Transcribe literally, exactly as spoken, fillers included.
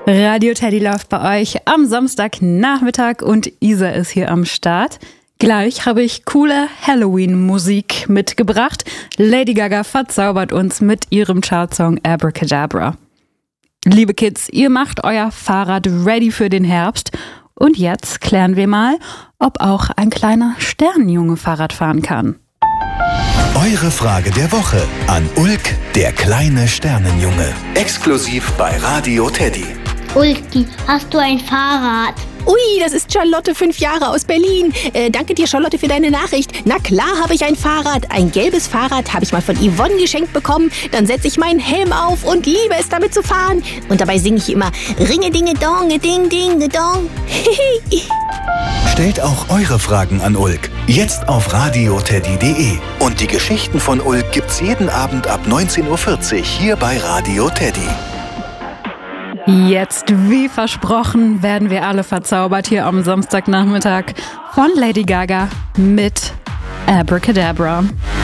Radio Teddy läuft bei euch am Samstagnachmittag und Isa ist hier am Start. Gleich habe ich coole Halloween-Musik mitgebracht. Lady Gaga verzaubert uns mit ihrem Chartsong Abracadabra. Liebe Kids, ihr macht euer Fahrrad ready für den Herbst. Und jetzt klären wir mal, ob auch ein kleiner Sternenjunge Fahrrad fahren kann. Eure Frage der Woche an Ulk, der kleine Sternenjunge. Exklusiv bei Radio Teddy. Ulki, hast du ein Fahrrad? Ui, das ist Charlotte, fünf Jahre aus Berlin. Äh, danke dir, Charlotte, für deine Nachricht. Na klar habe ich ein Fahrrad. Ein gelbes Fahrrad habe ich mal von Yvonne geschenkt bekommen. Dann setze ich meinen Helm auf und liebe es, damit zu fahren. Und dabei singe ich immer Ringe-Dinge-Dong, Ding-Ding-Dong. Stellt auch eure Fragen an Ulk. Jetzt auf radioteddy punkt de. Und die Geschichten von Ulk gibt's jeden Abend ab neunzehn Uhr vierzig hier bei Radio Teddy. Jetzt, wie versprochen, werden wir alle verzaubert hier am Samstagnachmittag von Lady Gaga mit Abracadabra.